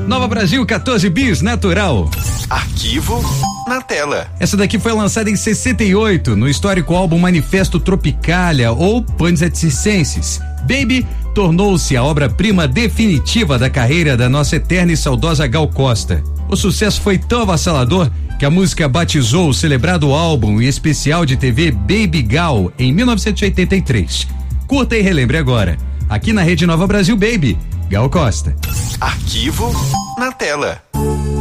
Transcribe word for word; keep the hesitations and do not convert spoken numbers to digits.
Nova Brasil quatorze bis natural. Arquivo na tela. Essa daqui foi lançada em sessenta e oito no histórico álbum Manifesto Tropicalia ou Panzas Circenses. Baby tornou-se a obra-prima definitiva da carreira da nossa eterna e saudosa Gal Costa. O sucesso foi tão avassalador que a música batizou o celebrado álbum e especial de T V Baby Gal em mil novecentos e oitenta e três. Curta e relembre agora, aqui na Rede Nova Brasil Baby, Gal Costa. Arquivo na tela.